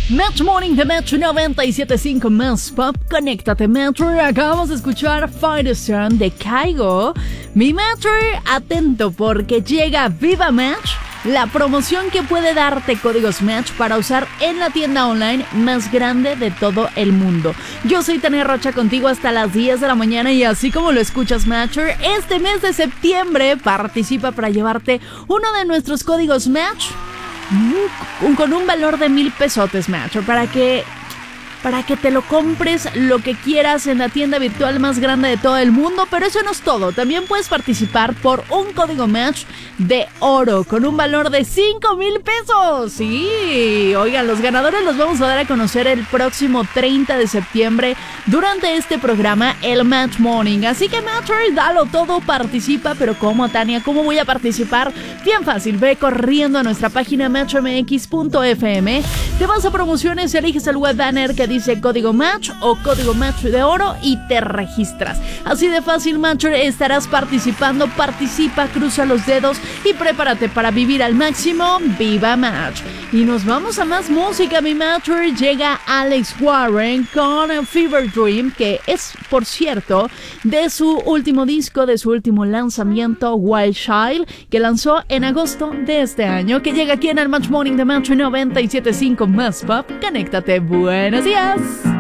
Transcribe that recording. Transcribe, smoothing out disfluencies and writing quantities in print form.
Match Morning de Metro 97.5 Más Pop. Conéctate, Metro. Acabamos de escuchar Fireson de Kygo. Mi Metro, atento porque llega Viva Match, la promoción que puede darte códigos Match para usar en la tienda online más grande de todo el mundo. Yo soy Tania Rocha contigo hasta las 10 de la mañana y así como lo escuchas, Matcher, este mes de septiembre participa para llevarte uno de nuestros códigos Match con un valor de 1,000 pesotes, Matcher, para que te lo compres lo que quieras en la tienda virtual más grande de todo el mundo. Pero eso no es todo, también puedes participar por un código Match de oro con un valor de 5,000 pesos. Sí, oigan, los ganadores los vamos a dar a conocer el próximo 30 de septiembre durante este programa, el Match Morning. Así que Matcher, dalo todo, participa. Pero ¿cómo, Tania? ¿Cómo voy a participar? Bien fácil, ve corriendo a nuestra página matchmx.fm, te vas a promociones, eliges el web banner que dice código Match o código Match de oro y te registras. Así de fácil, Matcher, estarás participando. Participa, cruza los dedos y prepárate para vivir al máximo. ¡Viva Match! Y nos vamos a más música, mi Matcher. Llega Alex Warren con Fever Dream, que es, por cierto, de su último disco, de su último lanzamiento, Wild Child, que lanzó en agosto de este año, que llega aquí en el Match Morning de Match 97.5 Más Pop. Conéctate, buenos días.